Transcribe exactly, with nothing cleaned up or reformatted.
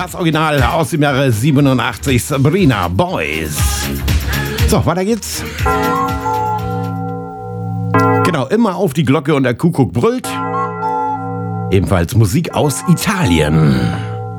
Das Original aus dem Jahre siebenundachtzig, Sabrina Boys. So, weiter geht's. Genau, immer auf die Glocke und der Kuckuck brüllt. Ebenfalls Musik aus Italien.